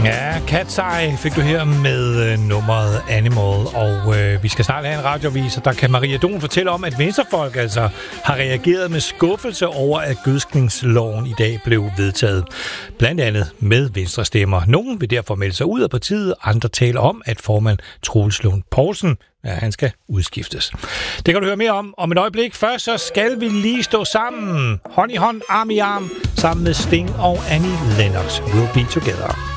Ja, Cat's Eye fik du her med nummeret Animal, og vi skal snart have en radioavis, og der kan Maria Don fortælle om, at venstrefolk altså har reageret med skuffelse over, at gødskningsloven i dag blev vedtaget. Blandt andet med venstrestemmer. Nogle vil derfor melde sig ud af partiet, andre taler om, at formand Troels Lund Poulsen, han skal udskiftes. Det kan du høre mere om et øjeblik. Først så skal vi lige stå sammen, hånd i hånd, arm i arm, sammen med Sting og Annie Lennox. We'll be together.